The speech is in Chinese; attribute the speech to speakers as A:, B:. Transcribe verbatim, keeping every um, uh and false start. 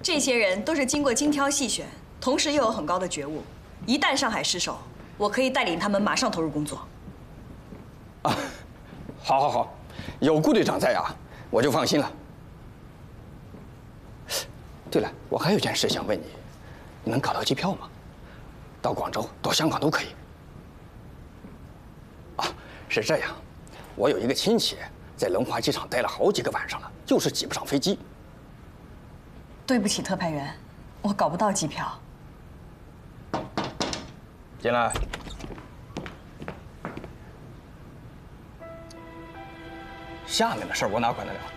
A: 这些人都是经过精挑细选，同时又有很高的觉悟。一旦上海失守，我可以带领他们马上投入工作。
B: 啊，好，好，好，有顾队长在啊，我就放心了。对了，我还有件事想问你，你能搞到机票吗？到广州、到香港都可以。啊，是这样，我有一个亲戚在龙华机场待了好几个晚上了，就是挤不上飞机。
A: 对不起，特派员，我搞不到机票。
B: 进来。下面的事儿我哪管得了？